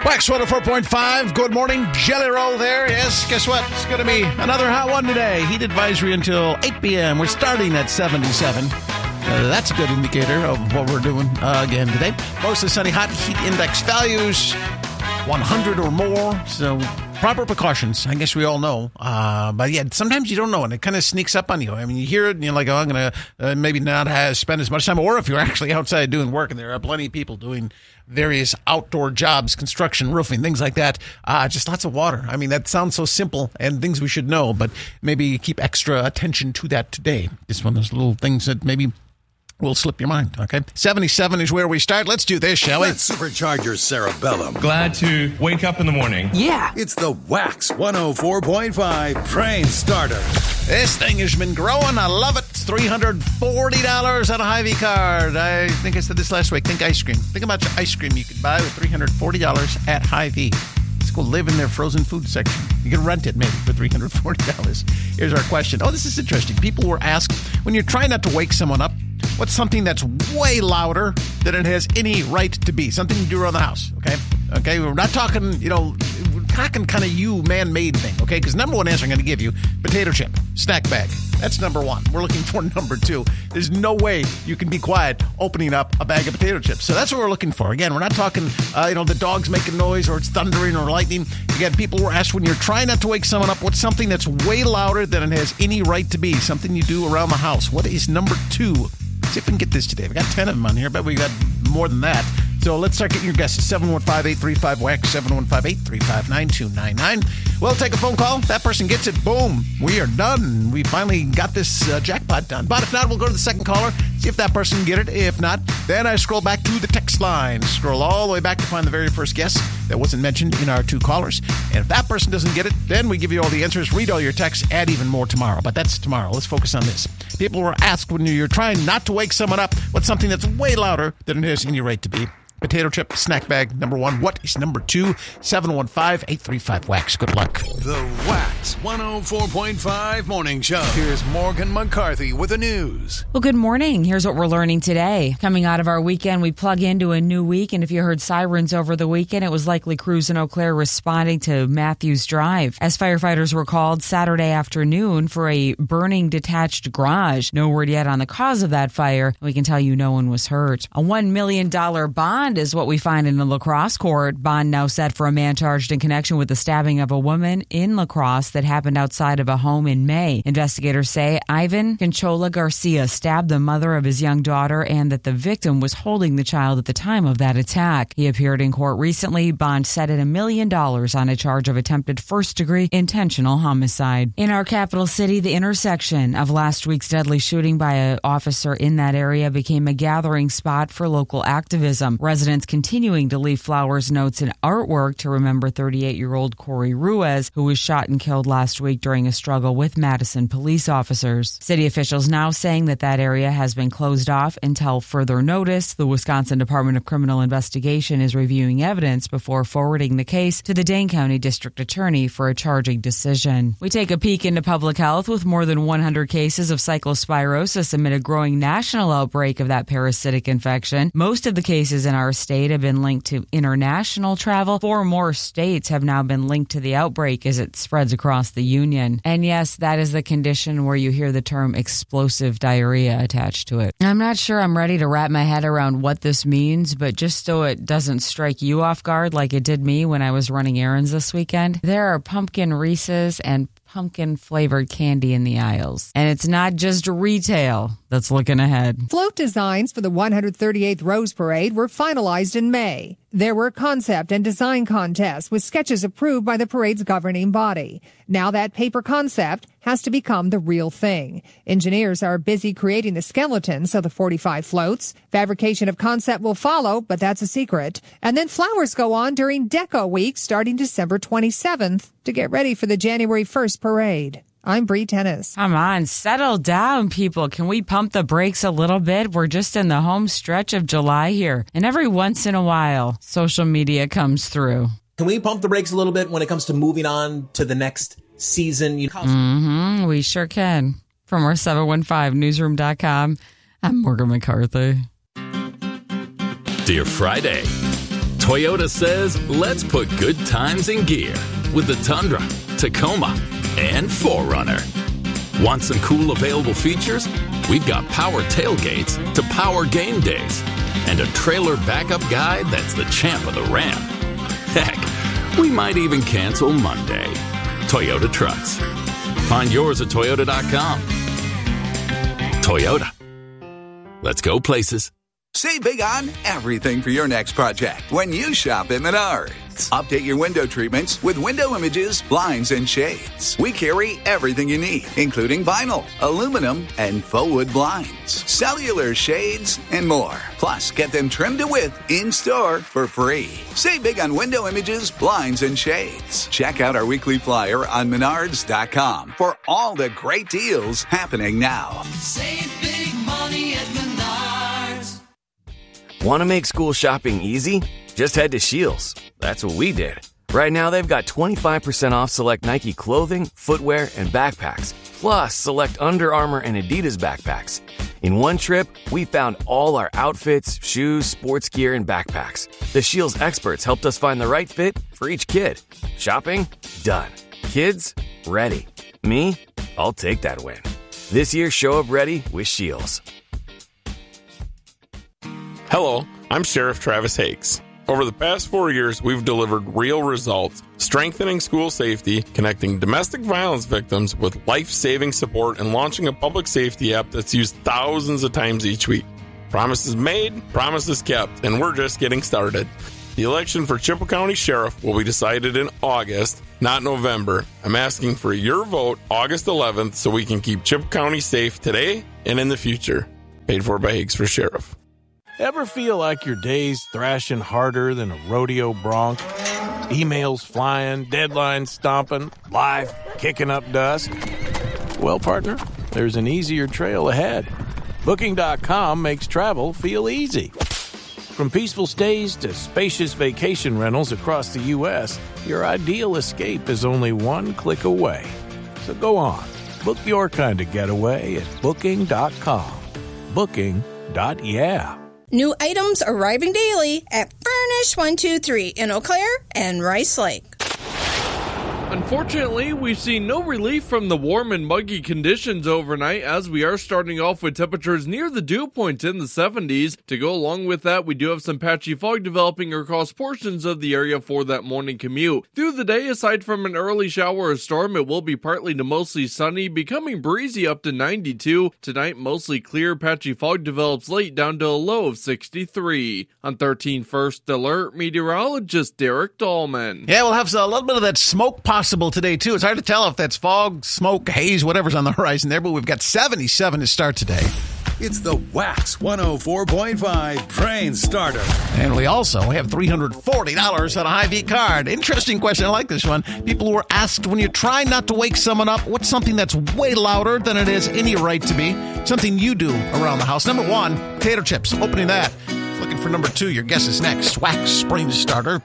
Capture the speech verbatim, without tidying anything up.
Wax one oh four point five. Good morning. Jelly Roll there. Yes, guess what? It's going to be another hot one today. Heat advisory until eight p.m. We're starting at seventy-seven. Uh, that's a good indicator of what we're doing uh, again today. Mostly sunny, hot heat index values, one hundred or more. So proper precautions, I guess we all know. Uh, but yeah, sometimes you don't know, and it kind of sneaks up on you. I mean, you hear it, and you're like, oh, I'm going to uh, maybe not have, spend as much time. Or if you're actually outside doing work, and there are plenty of people doing various outdoor jobs, construction, roofing, things like that. Uh, just lots of water. I mean, that sounds so simple and things we should know, but maybe keep extra attention to that today. Just one of those little things that maybe will slip your mind, okay? seventy-seven is where we start. Let's do this, shall we? Let's supercharge your cerebellum. Glad to wake up in the morning. Yeah. It's the Wax one oh four point five Brain Starter. This thing has been growing. I love it. It's three hundred forty dollars on a Hy-Vee card. I think I said this last week. Think ice cream. Think about your ice cream you could buy with three hundred forty dollars at Hy-Vee. Let's go live in their frozen food section. You can rent it maybe for three hundred forty dollars. Here's our question. Oh, this is interesting. People were asked, when you're trying not to wake someone up, what's something that's way louder than it has any right to be? Something you do around the house, okay? Okay, we're not talking, you know, we're talking kind of you man-made thing, okay? Because number one answer I'm going to give you, potato chip, snack bag. That's number one. We're looking for number two. There's no way you can be quiet opening up a bag of potato chips. So that's what we're looking for. Again, we're not talking, uh, you know, the dog's making noise or it's thundering or lightning. Again, people were asked when you're trying not to wake someone up, what's something that's way louder than it has any right to be? Something you do around the house. What is number two? See if we can get this today. We got ten of them on here, but we got more than that. So let's start getting your guesses. seven one five, eight three five, W A C, seven one five, eight three five, nine two nine nine. We'll take a phone call. That person gets it. Boom. We are done. We finally got this uh, jackpot done. But if not, we'll go to the second caller, see if that person can get it. If not, then I scroll back to the text line. Scroll all the way back to find the very first guess that wasn't mentioned in our two callers. And if that person doesn't get it, then we give you all the answers, read all your texts, add even more tomorrow. But that's tomorrow. Let's focus on this. People were asked when you're trying not to wake someone up, what's something that's way louder than it has any right to be? Potato chip, snack bag, number one. What is number two? seven one five, eight three five, W A C. Good luck. The Wax one oh four point five Morning Show. Here's Morgan McCarthy with the news. Well, good morning. Here's what we're learning today. Coming out of our weekend, we plug into a new week, and if you heard sirens over the weekend, it was likely crews in Eau Claire responding to Matthews Drive, as firefighters were called Saturday afternoon for a burning detached garage. No word yet on the cause of that fire. We can tell you no one was hurt. A one million dollars bond is what we find in the La Crosse court. Bond now set for a man charged in connection with the stabbing of a woman in La Crosse that happened outside of a home in May. Investigators say Ivan Conchola Garcia stabbed the mother of his young daughter and that the victim was holding the child at the time of that attack. He appeared in court recently. Bond set at a million dollars on a charge of attempted first-degree intentional homicide. In our capital city, the intersection of last week's deadly shooting by an officer in that area became a gathering spot for local activism. Residents continuing to leave flowers, notes, and artwork to remember thirty-eight-year-old Corey Ruiz, who was shot and killed last week during a struggle with Madison police officers. City officials now saying that that area has been closed off until further notice. The Wisconsin Department of Criminal Investigation is reviewing evidence before forwarding the case to the Dane County District Attorney for a charging decision. We take a peek into public health with more than one hundred cases of cyclospirosis amid a growing national outbreak of that parasitic infection. Most of the cases in our state have been linked to international travel. Four more states have now been linked to the outbreak as it spreads across the union. And yes, that is the condition where you hear the term explosive diarrhea attached to it. I'm not sure I'm ready to wrap my head around what this means, but just so it doesn't strike you off guard like it did me when I was running errands this weekend, there are pumpkin Reese's and pumpkin-flavored candy in the aisles. And it's not just retail that's looking ahead. Float designs for the one hundred thirty-eighth Rose Parade were finalized in May. There were concept and design contests with sketches approved by the parade's governing body. Now that paper concept has to become the real thing. Engineers are busy creating the skeletons of the forty-five floats. Fabrication of concept will follow, but that's a secret. And then flowers go on during Deco Week starting December twenty-seventh to get ready for the January first parade. I'm Bree Tennis. Come on, settle down, people. Can we pump the brakes a little bit? We're just in the home stretch of July here. And every once in a while, social media comes through. Can we pump the brakes a little bit when it comes to moving on to the next season? You know- mm-hmm, we sure can. From our seven one five newsroom dot com, I'm Morgan McCarthy. Dear Friday, Toyota says, let's put good times in gear with the Tundra, Tacoma, and four runner. Want some cool available features? We've got power tailgates to power game days and a trailer backup guide that's the champ of the ramp. Heck, we might even cancel Monday. Toyota Trucks. Find yours at toyota dot com. Toyota. Let's go places. Save big on everything for your next project when you shop at Menards. Update your window treatments with window images, blinds, and shades. We carry everything you need, including vinyl, aluminum, and faux wood blinds, cellular shades, and more. Plus, get them trimmed to width in-store for free. Save big on window images, blinds, and shades. Check out our weekly flyer on menards dot com for all the great deals happening now. Save big money at Menards. Want to make school shopping easy? Just head to Scheels. That's what we did. Right now, they've got twenty-five percent off select Nike clothing, footwear, and backpacks, plus select Under Armour and Adidas backpacks. In one trip, we found all our outfits, shoes, sports gear, and backpacks. The Scheels experts helped us find the right fit for each kid. Shopping? Done. Kids? Ready. Me? I'll take that win. This year, show up ready with Scheels. Hello, I'm Sheriff Travis Hakes. Over the past four years, we've delivered real results, strengthening school safety, connecting domestic violence victims with life-saving support, and launching a public safety app that's used thousands of times each week. Promises made, promises kept, and we're just getting started. The election for Chippewa County Sheriff will be decided in August, not November. I'm asking for your vote August eleventh so we can keep Chippewa County safe today and in the future. Paid for by Hakes for Sheriff. Ever feel like your day's thrashing harder than a rodeo bronc? Emails flying, deadlines stomping, life kicking up dust? Well, partner, there's an easier trail ahead. Booking dot com makes travel feel easy. From peaceful stays to spacious vacation rentals across the U S, your ideal escape is only one click away. So go on, book your kind of getaway at booking dot com. Booking. Yeah. New items arriving daily at Furnish one two three in Eau Claire and Rice Lake. Unfortunately, we've seen no relief from the warm and muggy conditions overnight as we are starting off with temperatures near the dew point in the seventies. To go along with that, we do have some patchy fog developing across portions of the area for that morning commute. Through the day, aside from an early shower or storm, it will be partly to mostly sunny, becoming breezy up to ninety-two. Tonight, mostly clear, patchy fog develops late down to a low of sixty-three. On thirteen First Alert, meteorologist Derek Dahlman. Yeah, we'll have a little bit of that smoke possible today, too. It's hard to tell if that's fog, smoke, haze, whatever's on the horizon there, but we've got seventy-seven to start today. It's the Wax one oh four point five Train Starter. And we also have three hundred forty dollars on a Hy-Vee card. Interesting question. I like this one. People were asked, when you try not to wake someone up, what's something that's way louder than it has any right to be? Something you do around the house. Number one, potato chips. Opening that. Looking for number two. Your guess is next. Wax Spring Starter.